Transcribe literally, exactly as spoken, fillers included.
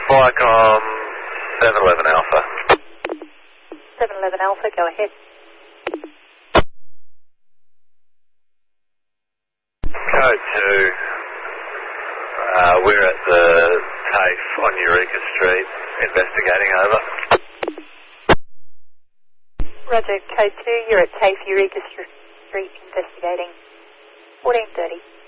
Viacom seven eleven Alpha. seven eleven Alpha, go ahead. Code two. Uh, we're at the TAFE on Eureka Street, investigating, over. Roger, code two, you're at TAFE Eureka Street, investigating. fourteen thirty.